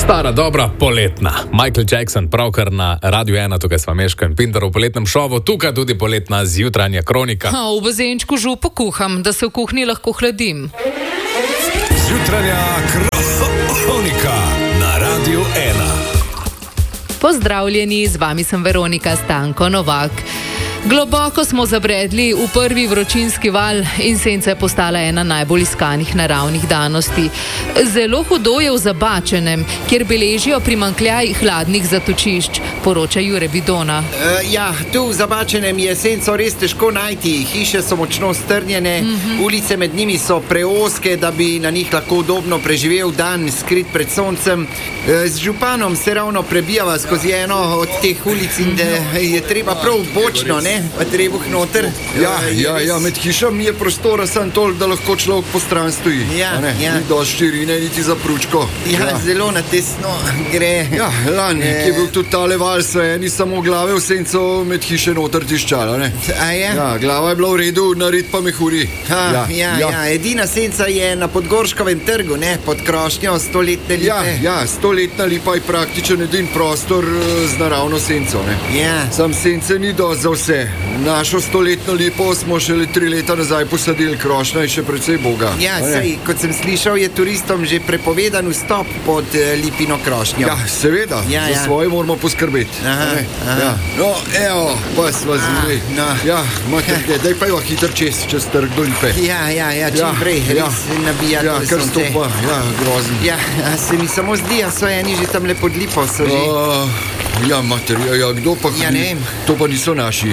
Stara, dobra, poletna. Michael Jackson, pravkar na Radiu 1, tukaj sva Meško in Pintar v poletnem šovu, tukaj tudi poletna zjutranja kronika. V bazenčku župo kuham, da se v kuhinji lahko hladim. Zjutranja kronika na Radiu 1. Pozdravljeni, z vami sem Veronika Stanko Novak. Globoko smo zabredli v prvi vročinski val in senca je postala ena najbolj iskanih naravnih danosti. Zelo hudo je v Zabačenem, kjer beležijo primanjkljaj hladnih zatočišč, poroča Jure Bidona. Tu v Zabačenem je senco res težko najti. Hiše so močno strnjene, ulice med njimi so preozke, da bi na njih lahko udobno preživel dan, skrit pred soncem. Z županom se ravno prebijava skozi eno od teh ulic in je treba prav bočno, ne? Pa trebuh noter. Med hišami je prostora samo toliko, da lahko človek po stran stoji. Ni dosti širine, niti za pručko. Zelo na tesno gre. Lani, ki je bil tudi tale val, so eni samo glave v senco med hiše noter tiščala, ne? Glava je bila v redu, nared pa mehuri. Edina senca je na Podgorškovem trgu, ne? Pod krošnjo stoletne lipe. Stoletna lipa je praktičen edin prostor z naravno senco, ne? Sam sence ni dosti za vse. Našo stoletno lipo smo šele 3 leta nazaj posadili, krošnja je še precej boga. Sej, kot sem slišal, je turistom že prepovedan vstop pod lipino krošnjo. Seveda, za svoje moramo poskrbeti. No, evo, pa sva zunaj. Daj pa jo hiter čez trg do lipe. Čim prej, res nabijati kar stopa, grozen. Se mi samo zdi, so eni že tam le pod lipo, so že. Kdo pa to pa niso naši.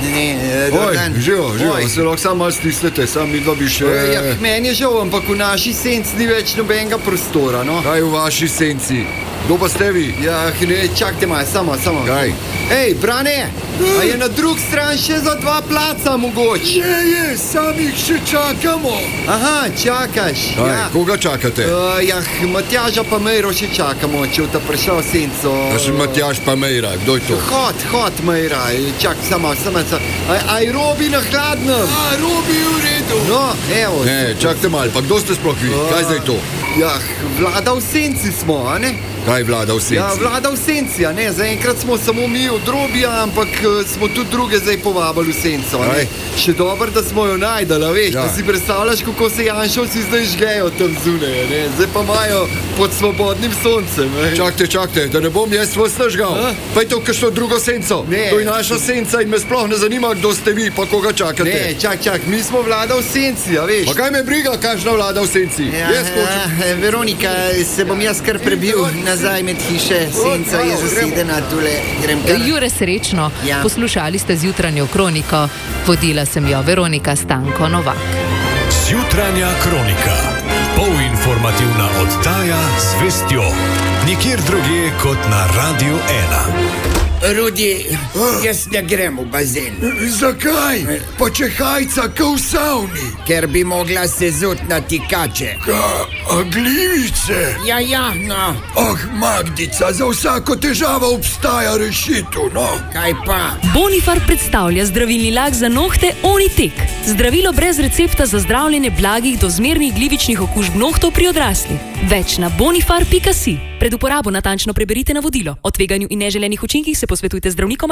Živo, se lahko samo malo stisnete, sam mi dva bi še... Meni je žal, ampak v naši senci ni več nobenega prostora, no. Kaj v vaši senci? Kdo pa ste vi? Čakajte malo, samo. Kaj? Ej, Brane, a je na drug stran še za 2 placa mogoče? Sami jih še čakamo. Aha, čakaš. Koga čakate? Matjaža pa Mejro še čakamo, če v ta prišel senco. Še Matjaž pa Mejra, kdo je to? Hod Mejra, čak, samo. Aj Robi na hladnem. Robi v redu. No, evo. Čakajte malo, pa kdo ste sploh vi? Kaj zdaj to? Vlada v senci smo, a ne? Kaj vlada v senci? Vlada v senci, a ne? Zaenkrat smo samo mi od Robija, ampak smo tudi druge zdaj povabili v senco, a ne? Še dobro, da smo jo najdali, veš, da si predstavljaš, kako se Janšovci zdaj žgejo tam zunaj, a ne? Zdaj pa imajo pod svobodnim soncem, ne? Čakajte, da ne bom jaz vas nažgal. Pa je to kakšno drugo senco? To je naša senca in me sploh ne zanima, kdo ste vi, pa koga čakate. Ne, čak, mi smo vlada v senci, a veš? Pa kaj me briga, kakšna vlada v senci? Veronika, se bom jaz kar prebil nazaj med hiše, senca je zasedena, tule grem kar. Jure, srečno. Poslušali ste zjutranjo kroniko, vodila sem jo Veronika Stanko Novak. Zjutranja kronika, polinformativna oddaja z vestjo, nikjer drugje kot na Radiu 1. Rudi, jaz ne grem v bazen. Zakaj? Pa če hajca ka v savni. Ker bi mogla se zutnati kače. Glivice? No. Magdica, za vsako težavo obstaja rešitev, no. Kaj pa? Bonifar predstavlja zdravilni lak za nohte Onitek. Zdravilo brez recepta za zdravljenje blagih do zmernih glivičnih okužb nohtov pri odraslih. Več na bonifar.si. Pred uporabo natančno preberite navodilo. O tveganju in neželenih učinkih se posvetujte z zdravnikom